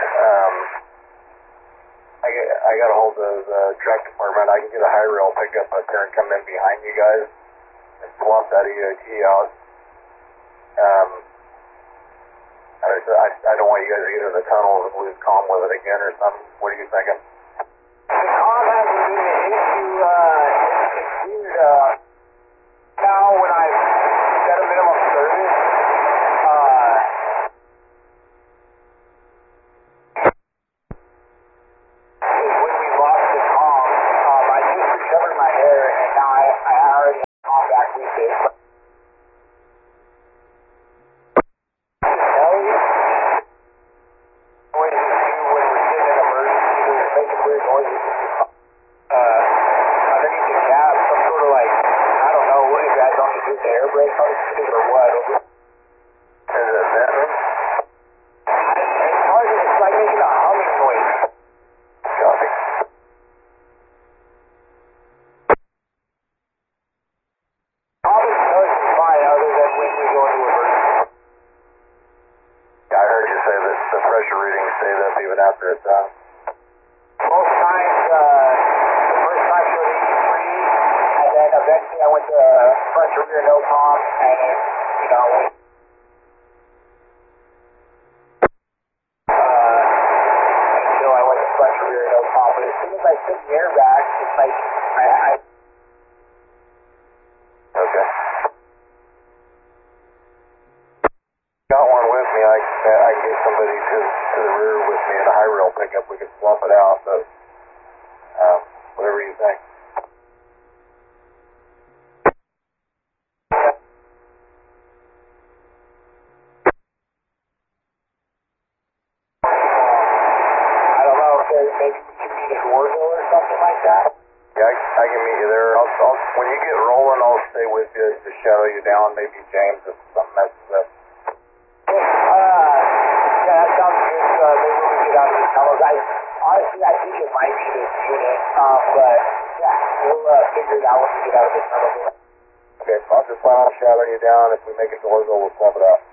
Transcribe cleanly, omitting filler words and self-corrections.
I got a hold of the track department. I can get a high rail pickup up there and come in behind you guys and swap that EOT out. I don't want you guys to get in the tunnel and lose comm with it again or something. What are you thinking? The comm hasn't been an issue. It's weird. Now when I set a minimum service, when we lost the comm, I just recovered my hair and now I already have comm back with it. Underneath the cab, some sort of like, I don't know, what you guys don't use the air brake or what? Is it venting? It's hard, it's like making a humming noise. Copy. Probably noise is fine other than when we go into reverse. Yeah, I heard you say that the pressure reading stays up even after it's done. Most times, the first time for the E3, and then eventually I went to front to rear no comm, and then, you know, until I went to front to rear no comm. But as soon as I took the airbag, it's like, Okay. Got one with me. I can get somebody to the rear with me in a high rail pickup. We can swap it out, but whatever you think. I don't know if there's maybe we could meet at Warville or something like that. Yeah, I can meet you there. When you get rolling, I'll stay with you to shadow you down. Maybe James if something messes up. Yeah, that sounds good. Maybe when we get out of the tunnels, honestly, I think it might be this unit, but yeah, we'll figure it out when we get out of the tunnels. Okay, so I'll just plan on shadowing you down. If we make it to Orville, we'll swap it out.